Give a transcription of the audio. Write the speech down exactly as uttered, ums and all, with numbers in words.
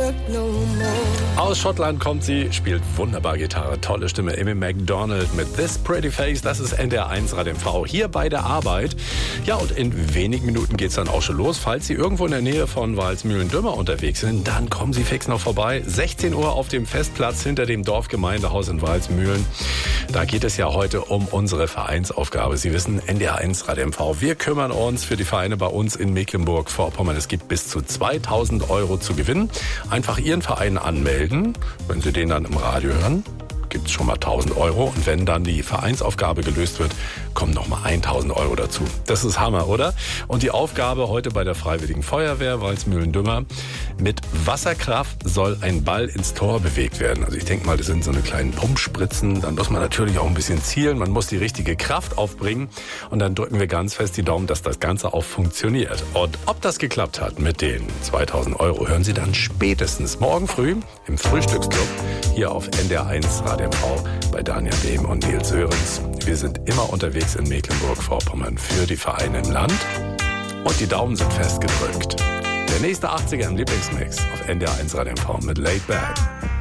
work no more. Aus Schottland kommt sie, spielt wunderbar Gitarre, tolle Stimme. Amy Macdonald mit This Pretty Face, das ist N D R eins Radio M V, hier bei der Arbeit. Ja, und in wenigen Minuten geht's dann auch schon los. Falls Sie irgendwo in der Nähe von Walsmühlen-Dümmer unterwegs sind, dann kommen Sie fix noch vorbei. sechzehn Uhr auf dem Festplatz hinter dem Dorfgemeindehaus in Walsmühlen. Da geht es ja heute um unsere Vereinsaufgabe. Sie wissen, N D R eins Radio M V. Wir kümmern uns für die Vereine bei uns in Mecklenburg-Vorpommern. Es gibt bis zu zweitausend Euro zu gewinnen. Einfach Ihren Verein anmelden. Wenn Sie den dann im Radio hören, gibt es schon mal tausend Euro. Und wenn dann die Vereinsaufgabe gelöst wird, kommen noch mal tausend Euro dazu. Das ist Hammer, oder? Und die Aufgabe heute bei der Freiwilligen Feuerwehr Walsmühlen-Dümmer: Mit Wasserkraft soll ein Ball ins Tor bewegt werden. Also ich denke mal, das sind so eine kleinen Pumpspritzen. Dann muss man natürlich auch ein bisschen zielen. Man muss die richtige Kraft aufbringen. Und dann drücken wir ganz fest die Daumen, dass das Ganze auch funktioniert. Und ob das geklappt hat mit den zweitausend Euro, hören Sie dann spätestens morgen früh im Frühstücksclub hier auf N D R eins Radio M V bei Daniel Behm und Nils Sörensen. Wir sind immer unterwegs in Mecklenburg-Vorpommern für die Vereine im Land. Und die Daumen sind fest gedrückt. Der nächste achtziger im Lieblingsmix auf N D R eins Radio M V mit Laid Back.